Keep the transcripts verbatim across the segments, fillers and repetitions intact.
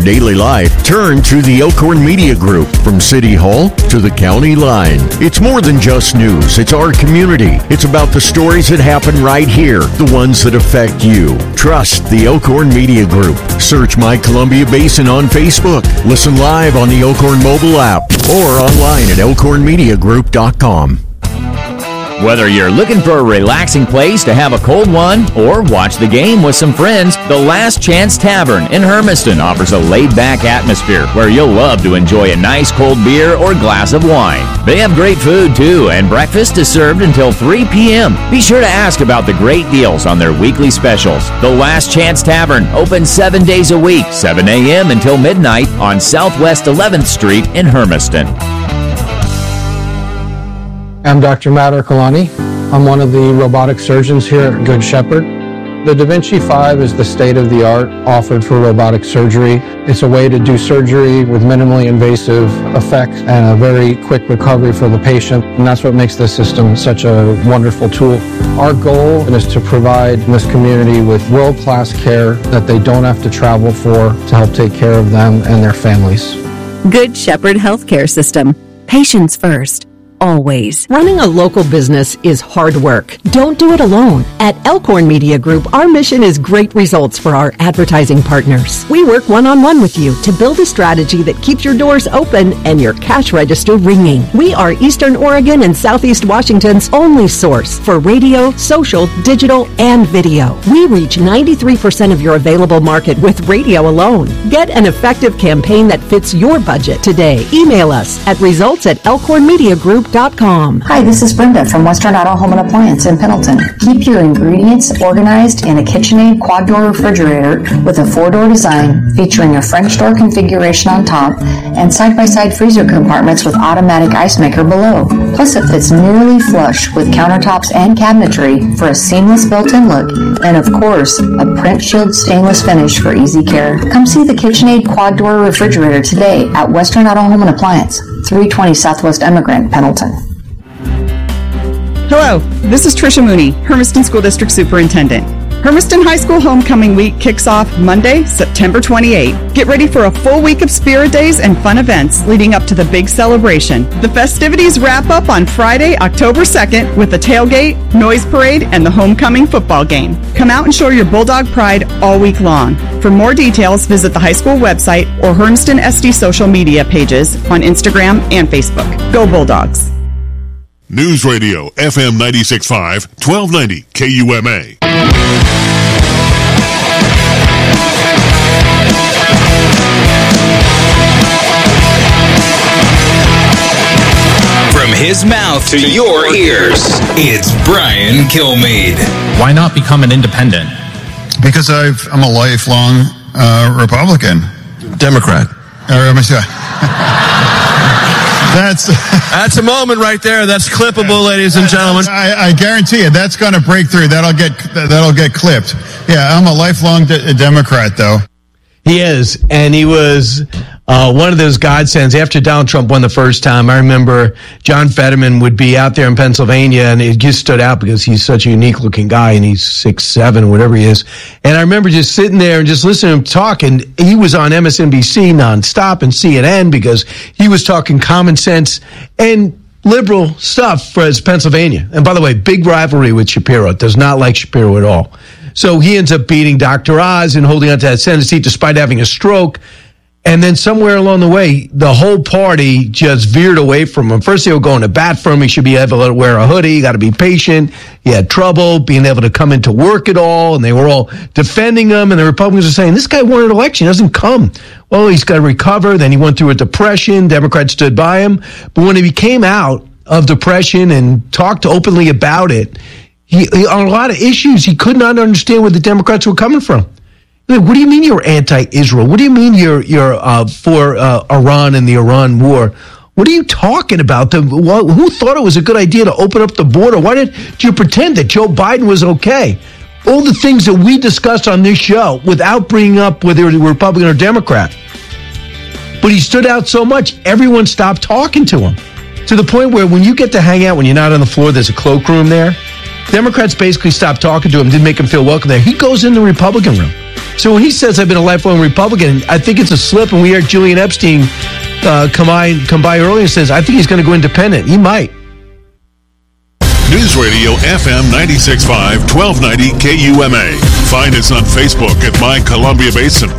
your daily life, turn to the Elkhorn Media Group. From City Hall to the county line. It's more than just news. It's our community. It's about the stories that happen right here, the ones that affect you. Trust the Elkhorn Media Group. Search My Columbia Basin on Facebook. Listen live on the Elkhorn mobile app or online at elkhorn media group dot com. Whether you're looking for a relaxing place to have a cold one or watch the game with some friends, the Last Chance Tavern in Hermiston offers a laid-back atmosphere where you'll love to enjoy a nice cold beer or glass of wine. They have great food, too, and breakfast is served until three p.m. Be sure to ask about the great deals on their weekly specials. The Last Chance Tavern, open seven days a week, seven a.m. until midnight on Southwest eleventh Street in Hermiston. I'm Doctor Matt Ercolani. I'm one of the robotic surgeons here at Good Shepherd. The Da Vinci five is the state-of-the-art offered for robotic surgery. It's a way to do surgery with minimally invasive effects and a very quick recovery for the patient, and that's what makes this system such a wonderful tool. Our goal is to provide this community with world-class care that they don't have to travel for to help take care of them and their families. Good Shepherd Healthcare System. Patients first. Always. Running a local business is hard work. Don't do it alone. At Elkhorn Media Group, our mission is great results for our advertising partners. We work one-on-one with you to build a strategy that keeps your doors open and your cash register ringing. We are Eastern Oregon and Southeast Washington's only source for radio, social, digital, and video. We reach ninety-three percent of your available market with radio alone. Get an effective campaign that fits your budget today. Email us at results at elkhorn media group dot com. Hi, this is Brenda from Western Auto Home and Appliance in Pendleton. Keep your ingredients organized in a KitchenAid quad-door refrigerator with a four-door design featuring a French door configuration on top and side-by-side freezer compartments with automatic ice maker below. Plus, it fits nearly flush with countertops and cabinetry for a seamless built-in look and, of course, a print shield stainless finish for easy care. Come see the KitchenAid quad-door refrigerator today at Western Auto Home and Appliance, three twenty Southwest Emigrant, Pendleton. Hello, this is Tricia Mooney, Hermiston School District Superintendent. Hermiston High School Homecoming Week kicks off Monday, September twenty-eighth. Get ready for a full week of spirit days and fun events leading up to the big celebration. The festivities wrap up on Friday, October second with the tailgate, noise parade, and the homecoming football game. Come out and show your Bulldog pride all week long. For more details, visit the high school website or Hermiston S D social media pages on Instagram and Facebook. Go Bulldogs! News Radio, F M ninety-six point five, twelve ninety K U M A. From his mouth to your ears, it's Brian Kilmeade. Why not become an independent? Because I've, I'm a lifelong uh, Republican. Democrat. Or, That's that's a moment right there. That's clippable, ladies and gentlemen. I, I guarantee you, that's going to break through. That'll get that'll get clipped. Yeah, I'm a lifelong de- Democrat, though. He is, and he was uh, one of those godsends. After Donald Trump won the first time, I remember John Fetterman would be out there in Pennsylvania, and it just stood out because he's such a unique-looking guy, and he's six seven, whatever he is. And I remember just sitting there and just listening to him talk, and he was on M S N B C nonstop and C N N because he was talking common sense and liberal stuff for his Pennsylvania. And by the way, big rivalry with Shapiro. Does not like Shapiro at all. So he ends up beating Doctor Oz and holding on to that Senate seat despite having a stroke. And then somewhere along the way, the whole party just veered away from him. First, they were going to bat for him. He should be able to wear a hoodie. You got to be patient. He had trouble being able to come into work at all. And they were all defending him. And the Republicans are saying, this guy won an election. He doesn't come. Well, he's got to recover. Then he went through a depression. Democrats stood by him. But when he came out of depression and talked openly about it, He, he, on a lot of issues, he could not understand where the Democrats were coming from. Like, what do you mean you're anti-Israel? What do you mean you're you're uh, for uh, Iran and the Iran war? What are you talking about? The, well, who thought it was a good idea to open up the border? Why did you pretend that Joe Biden was okay? All the things that we discussed on this show without bringing up whether they were Republican or Democrat. But he stood out so much, everyone stopped talking to him. To the point where when you get to hang out, when you're not on the floor, there's a cloakroom there. Democrats basically stopped talking to him, didn't make him feel welcome there. He goes in the Republican room. So when he says I've been a lifelong Republican, I think it's a slip. And we heard Julian Epstein uh, come by come by earlier and says I think he's going to go independent. He might. News Radio F M ninety-six point five, twelve ninety K U M A. Find us on Facebook at My Columbia Basin.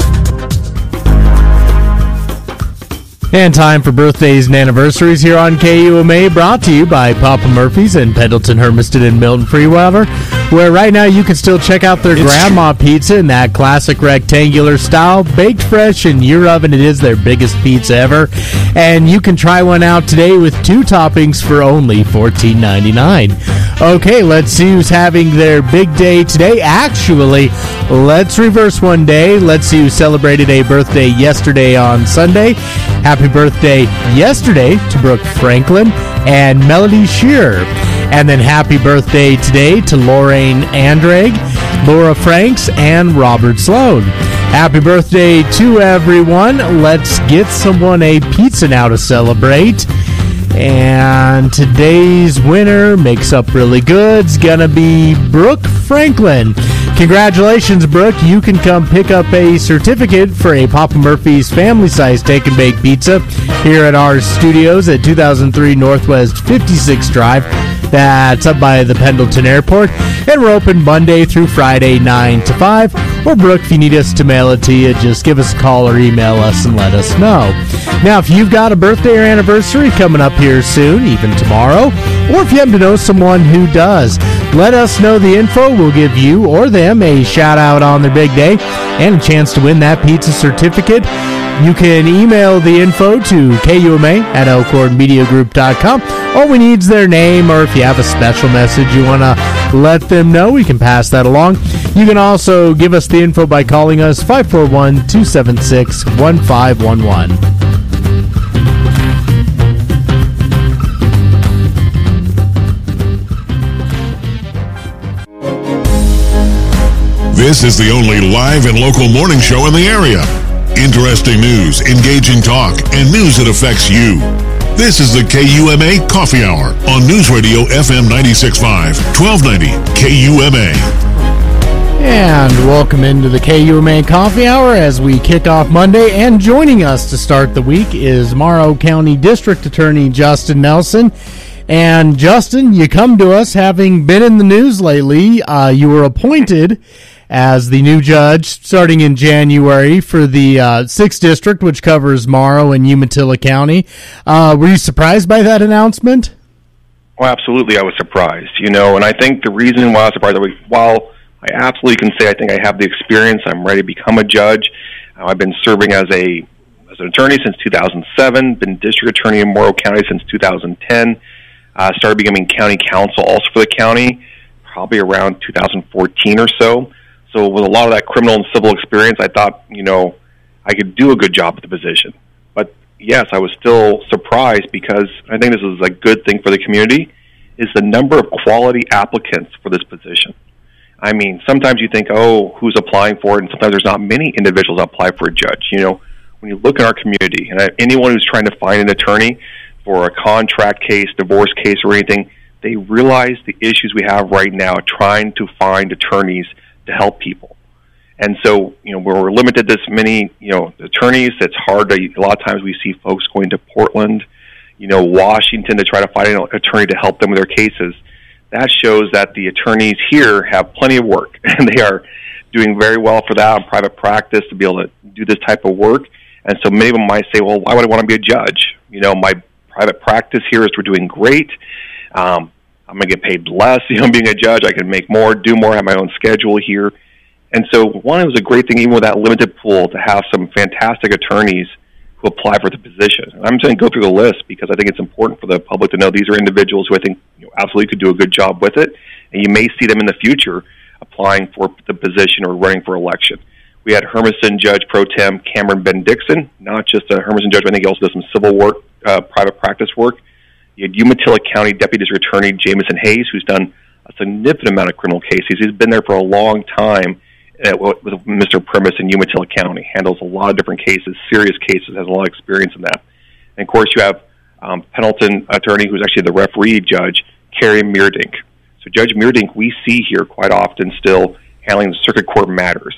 And time for birthdays and anniversaries here on K U M A, brought to you by Papa Murphy's in Pendleton, Hermiston, and Milton Freewater, where right now you can still check out their it's grandma true. pizza in that classic rectangular style, baked fresh in your oven. It is their biggest pizza ever, and you can try one out today with two toppings for only fourteen ninety-nine. Okay, let's see who's having their big day today. Actually, let's reverse one day. Let's see who celebrated a birthday yesterday on Sunday. Happy birthday yesterday to Brooke Franklin and Melody Shearer. And then happy birthday today to Lorraine Andrade, Laura Franks, and Robert Sloan. Happy birthday to everyone. Let's get someone a pizza now to celebrate. And today's winner makes up really good. It's going to be Brooke Franklin. Congratulations, Brooke. You can come pick up a certificate for a Papa Murphy's family-size take and bake pizza here at our studios at two thousand three Northwest fifty-sixth Drive. That's up by the Pendleton Airport. And we're open Monday through Friday, nine to five. Or, Brooke, if you need us to mail it to you, just give us a call or email us and let us know. Now, if you've got a birthday or anniversary coming up here soon, even tomorrow, or if you happen to know someone who does, let us know the info. We'll give you or them a shout-out on their big day and a chance to win that pizza certificate. You can email the info to K U M A at elkhorn media group dot com. All we need is their name, or if you have a special message you want to let them know, we can pass that along. You can also give us the info by calling us five four one, two seven six, one five one one. This is the only live and local morning show in the area. Interesting news, engaging talk, and news that affects you. This is the K U M A Coffee Hour on News Radio F M ninety-six point five, twelve ninety K U M A. And welcome into the K U M A Coffee Hour as we kick off Monday. And joining us to start the week is Morrow County District Attorney Justin Nelson. And Justin, you come to us having been in the news lately. Uh, you were appointed as the new judge starting in January for the uh, sixth District, which covers Morrow and Umatilla County. Uh, were you surprised by that announcement? Well, absolutely, I was surprised. You know, and I think the reason why I was surprised, while I absolutely can say I think I have the experience, I'm ready to become a judge. Uh, I've been serving as a as an attorney since two thousand seven, been district attorney in Morrow County since two thousand ten, uh, started becoming county counsel also for the county probably around two thousand fourteen or so. So with a lot of that criminal and civil experience, I thought, you know, I could do a good job at the position. But yes, I was still surprised because I think this is a good thing for the community, is the number of quality applicants for this position. I mean, sometimes you think, oh, who's applying for it? And sometimes there's not many individuals apply for a judge. You know, when you look in our community, and anyone who's trying to find an attorney for a contract case, divorce case, or anything, they realize the issues we have right now trying to find attorneys to help people. And so, you know, we're limited this many, you know, attorneys. It's hard to, a lot of times we see folks going to Portland, you know, Washington to try to find an attorney to help them with their cases. That shows that the attorneys here have plenty of work, and they are doing very well for that in private practice to be able to do this type of work. And so many of them might say, well, why would I want to be a judge? You know, my private practice here is we're doing great. Um, I'm going to get paid less, you know, being a judge. I can make more, do more, have my own schedule here. And so, one, it was a great thing, even with that limited pool, to have some fantastic attorneys who apply for the position. And I'm just going to go through the list because I think it's important for the public to know these are individuals who I think, you know, absolutely could do a good job with it. And you may see them in the future applying for the position or running for election. We had Hermiston Judge Pro Tem Cameron Ben Dixon, not just a Hermiston judge, but I think he also does some civil work, uh, private practice work. You had Umatilla County Deputy District Attorney Jameson Hayes, who's done a significant amount of criminal cases. He's been there for a long time uh, with Mister Primus in Umatilla County, handles a lot of different cases, serious cases, has a lot of experience in that. And, of course, you have um, Pendleton attorney, who's actually the referee judge, Carrie Meerdink. So Judge Meerdink, we see here quite often still handling the circuit court matters.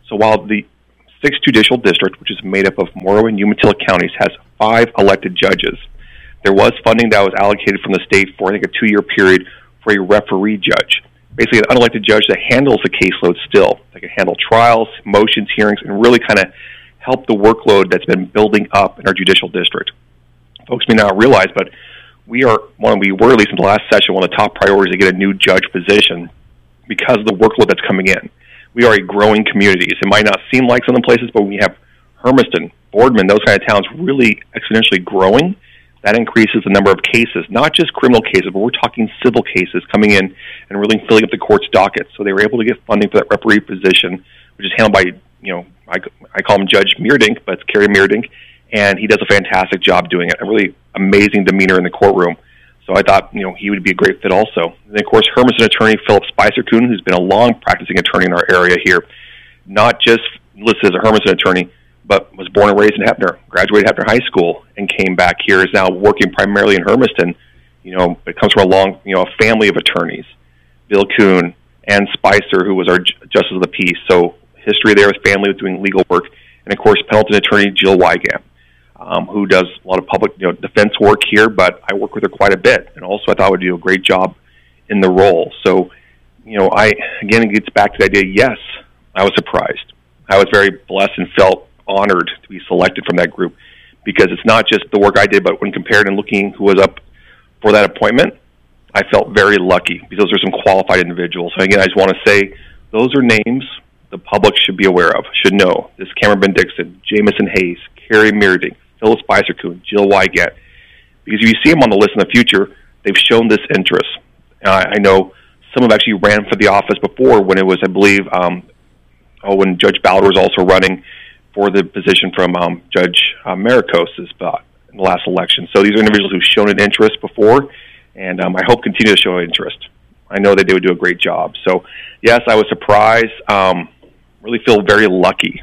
So while the sixth Judicial District, which is made up of Morrow and Umatilla counties, has five elected judges, there was funding that was allocated from the state for, I think, a two-year period for a referee judge. Basically, an unelected judge that handles the caseload still. They can handle trials, motions, hearings, and really kind of help the workload that's been building up in our judicial district. Folks may not realize, but we are, one, we were, at least in the last session, one of the top priorities to get a new judge position because of the workload that's coming in. We are a growing community. It might not seem like some of the places, but we have Hermiston, Boardman, those kind of towns really exponentially growing. That increases the number of cases, not just criminal cases, but we're talking civil cases coming in and really filling up the court's docket. So they were able to get funding for that referee position, which is handled by, you know, I, I call him Judge Meerdink, but it's Kerry Meerdink, and he does a fantastic job doing it. A really amazing demeanor in the courtroom. So I thought, you know, he would be a great fit also. And then, of course, Hermiston attorney Philip Spicer-Coon, who's been a long practicing attorney in our area here, not just listed as a Hermiston attorney, but was born and raised in Heppner, graduated Heppner High School, and came back here, is now working primarily in Hermiston. You know, it comes from a long, you know, a family of attorneys, Bill Kuhn and Spicer, who was our Justice of the Peace. So history there with family, with doing legal work. And, of course, Pendleton attorney Jill Wygant, um, who does a lot of public, you know, defense work here, but I work with her quite a bit. And also I thought would do a great job in the role. So, you know, I, again, it gets back to the idea, yes, I was surprised. I was very blessed and felt honored to be selected from that group, because it's not just the work I did, but when compared and looking who was up for that appointment, I felt very lucky because those are some qualified individuals. So again, I just want to say those are names the public should be aware of, should know. This Cameron Ben Dixon, Jamison Hayes, Kerry Meerdink, Phyllis Spicer-Coon, Jill Wygant. Because if you see them on the list in the future, they've shown this interest. Uh, I know some have actually ran for the office before when it was, I believe, um, oh, when Judge Ballard was also running for the position from um, Judge uh, Maricos' spot in the last election. So these are individuals who've shown an interest before, and um, I hope continue to show interest. I know that they would do a great job. So, yes, I was surprised. Um, really feel very lucky.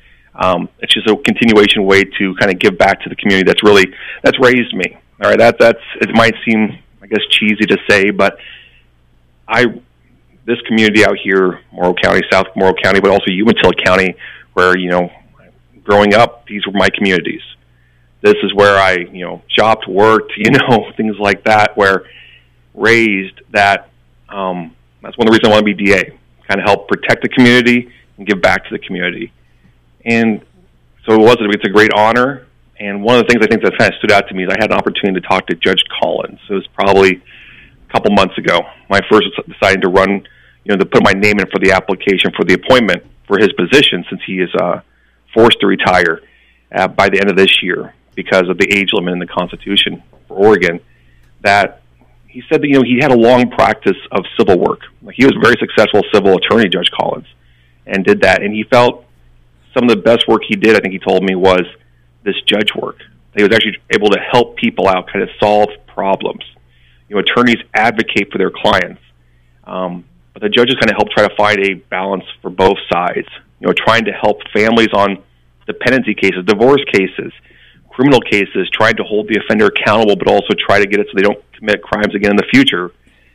Um, it's just a continuation way to kind of give back to the community that's really, that's raised me. All right, that, that's, it might seem, I guess, cheesy to say, but I, this community out here, Morrow County, South Morrow County, but also Umatilla County, where, you know, growing up, these were my communities. This is where I, you know, shopped, worked, you know, things like that, where raised that, um, that's one of the reasons I want to be D A, kind of help protect the community and give back to the community. And so it was, it's a great honor. And one of the things I think that kind of stood out to me is I had an opportunity to talk to Judge Collins. It was probably a couple months ago when I first decided to run, you know, to put my name in for the application for the appointment for his position, since he is, uh, forced to retire uh, by the end of this year because of the age limit in the Constitution for Oregon, that he said that, you know, he had a long practice of civil work. Like, he was a very successful civil attorney, Judge Collins, and did that. And he felt some of the best work he did, I think he told me, was this judge work. He was actually able to help people out, kind of solve problems. You know, attorneys advocate for their clients, um, but the judges kind of help try to find a balance for both sides. You know, trying to help families on dependency cases, divorce cases, criminal cases, trying to hold the offender accountable, but also try to get it so they don't commit crimes again in the future.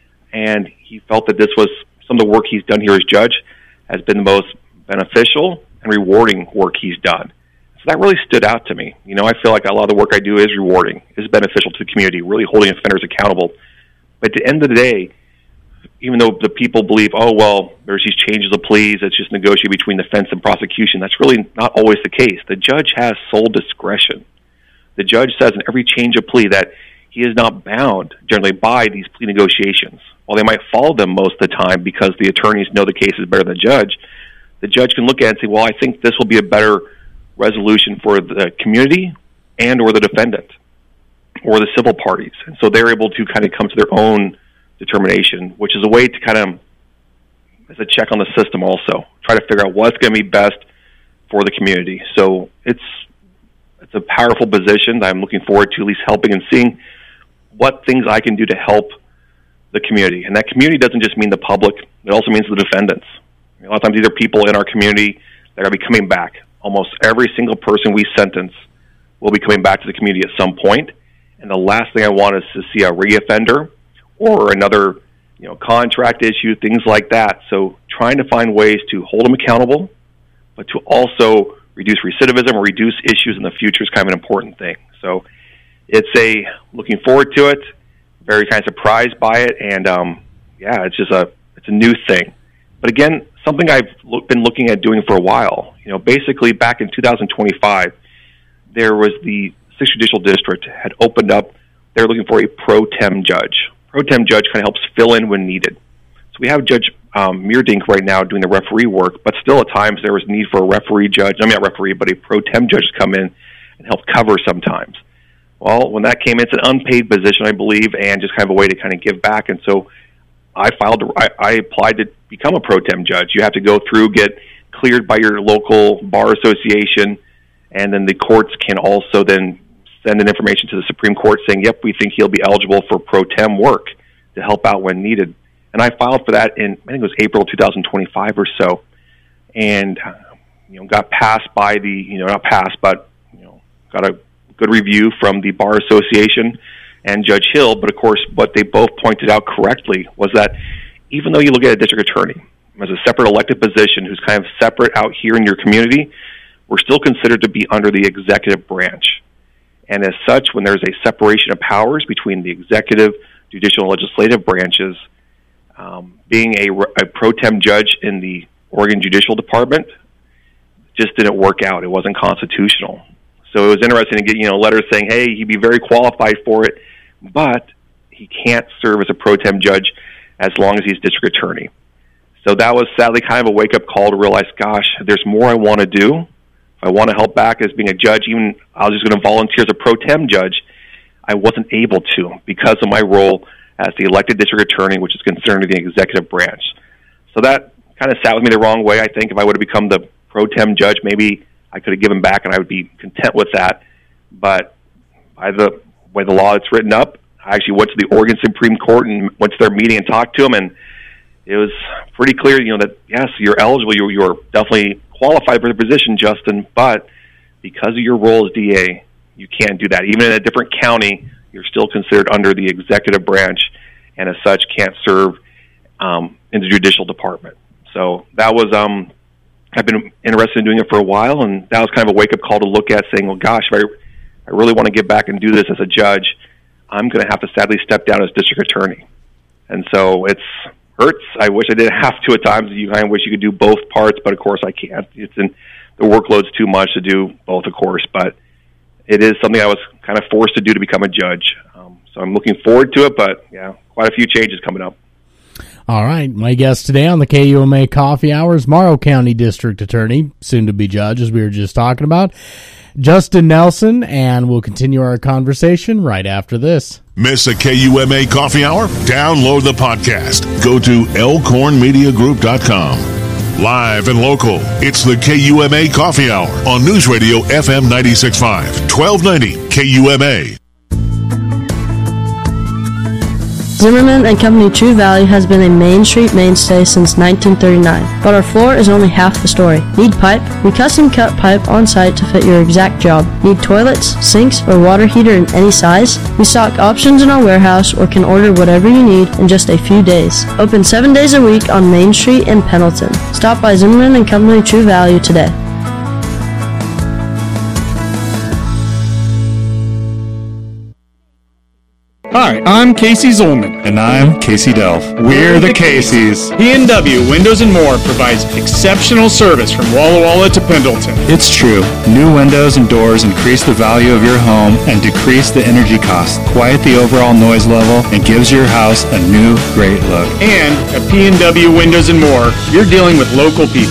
And he felt that this was, some of the work he's done here as judge has been the most beneficial and rewarding work he's done. So that really stood out to me. You know, I feel like a lot of the work I do is rewarding, is beneficial to the community, really holding offenders accountable. But at the end of the day, even though the people believe, oh, well, there's these changes of pleas, it's just negotiated between defense and prosecution, that's really not always the case. The judge has sole discretion. The judge says in every change of plea that he is not bound, generally, by these plea negotiations. While they might follow them most of the time because the attorneys know the case is better than the judge, the judge can look at it and say, well, I think this will be a better resolution for the community and or the defendant or the civil parties. And so they're able to kind of come to their own determination, which is a way to kind of, as a check on the system also, try to figure out what's going to be best for the community. So it's it's a powerful position that I'm looking forward to at least helping and seeing what things I can do to help the community. And that community doesn't just mean the public, it also means the defendants. A lot of times these are people in our community that are going to be coming back. Almost every single person we sentence will be coming back to the community at some point. And the last thing I want is to see a reoffender or another, you know, contract issue, things like that. So trying to find ways to hold them accountable, but to also reduce recidivism or reduce issues in the future is kind of an important thing. So it's a looking forward to it, very kind of surprised by it, and um, yeah, it's just a it's a new thing. But again, something I've lo- been looking at doing for a while. You know, basically back in two thousand twenty-five, there was the sixth Judicial District had opened up. They're looking for a pro tem judge. Pro tem judge kind of helps fill in when needed. So we have Judge um, Meerdink right now doing the referee work, but still at times there was need for a referee judge, I mean not referee, but a pro tem judge to come in and help cover sometimes. Well, when that came in, it's an unpaid position, I believe, and just kind of a way to kind of give back. And so I filed, I, I applied to become a pro tem judge. You have to go through, get cleared by your local bar association, and then the courts can also then send in information to the Supreme Court saying, yep, we think he'll be eligible for pro tem work to help out when needed. And I filed for that in, I think it was April two thousand twenty-five or so, and you know, got passed by the, you know, not passed, but you know, got a good review from the Bar Association and Judge Hill. But of course, what they both pointed out correctly was that even though you look at a district attorney as a separate elected position who's kind of separate out here in your community, we're still considered to be under the executive branch. And as such, when there's a separation of powers between the executive, judicial, and legislative branches, um, being a, a pro tem judge in the Oregon Judicial Department just didn't work out. It wasn't constitutional. So it was interesting to get, you know, letters saying, hey, he'd be very qualified for it, but he can't serve as a pro tem judge as long as he's district attorney. So that was sadly kind of a wake-up call to realize, gosh, there's more I want to do. If I want to help back as being a judge, even I was just going to volunteer as a pro tem judge, I wasn't able to because of my role as the elected district attorney, which is concerned with the executive branch. So that kind of sat with me the wrong way. I think if I would have become the pro tem judge, maybe I could have given back and I would be content with that. But by the way the law is written up, I actually went to the Oregon Supreme Court and went to their meeting and talked to them, and it was pretty clear, you know, that yes, you're eligible, you're, you're definitely qualified for the position, Justin, but because of your role as D A, you can't do that. Even in a different county, you're still considered under the executive branch, and as such, can't serve um, in the judicial department. So that was, um, I've been interested in doing it for a while, and that was kind of a wake-up call to look at, saying, well, gosh, if I, I really want to get back and do this as a judge, I'm going to have to sadly step down as district attorney. And so it's hurts. I wish I didn't have to at times. You kind of wish you could do both parts, but of course I can't. It's in the workload's too much to do both, of course, but it is something I was kind of forced to do to become a judge. Um, so I'm looking forward to it, but yeah, quite a few changes coming up. All right. My guest today on the K U M A Coffee Hour is Morrow County District Attorney, soon to be judge, as we were just talking about, Justin Nelson, and we'll continue our conversation right after this. Miss a K U M A Coffee Hour? Download the podcast. Go to elkhorn media group dot com. Live and local, it's the K U M A Coffee Hour on News Radio F M ninety-six point five, twelve ninety K U M A. Zimmerman and Company True Value has been a Main Street mainstay since nineteen thirty-nine, but our floor is only half the story. Need pipe? We custom cut pipe on site to fit your exact job. Need toilets, sinks, or water heater in any size? We stock options in our warehouse or can order whatever you need in just a few days. Open seven days a week on Main Street in Pendleton. Stop by Zimmerman and Company True Value today. Hi, I'm Casey Zolman. And I'm Casey Delph. We're the Caseys. P and W Windows and More provides exceptional service from Walla Walla to Pendleton. It's true. New windows and doors increase the value of your home and decrease the energy cost, quiet the overall noise level, and gives your house a new, great look. And at P and W Windows and More, you're dealing with local people.